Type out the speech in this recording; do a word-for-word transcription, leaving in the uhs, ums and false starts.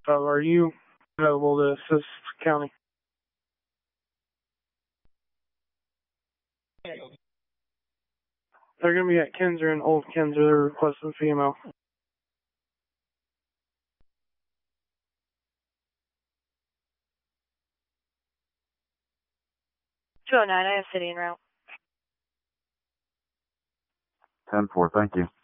So are you available to assist county? They're going to be at Kinzer and Old Kinzer. They're requesting female. two oh nine, I have city en route. ten four, thank you.